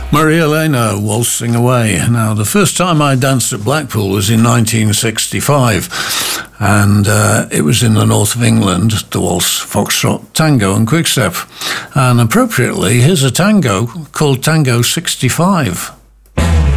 Maria Elena, Waltzing Away. Now, the first time I danced at Blackpool was in 1965, and it was in the north of England, the waltz, foxtrot, tango and quickstep. And appropriately, here's a tango called Tango 65.